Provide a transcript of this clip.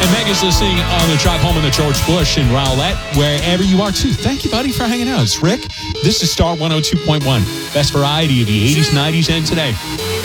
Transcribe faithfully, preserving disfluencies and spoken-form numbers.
And Megan's listening on the drive home in the George Bush in Rowlett, wherever you are, too. Thank you, buddy, for hanging out. It's Rick. This is Star one oh two point one. Best variety of the eighties, nineties, and today.